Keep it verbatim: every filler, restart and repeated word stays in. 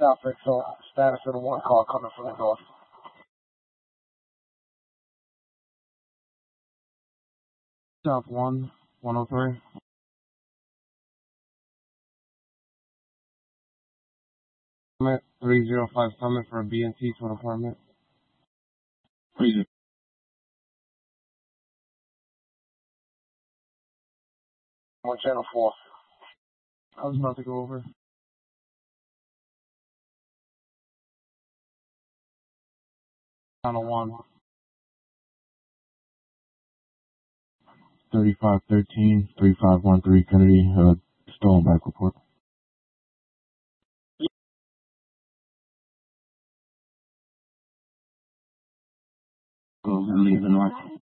South Exo, status of the one call coming from the north. South one, one oh three. Summit, three zero five Summit for a B N T to an apartment. Freezer. One channel four. I was about to go over. Channel one. thirty-five thirteen, thirty-five thirteen Kennedy, uh, stolen bike report. Go and leave the north.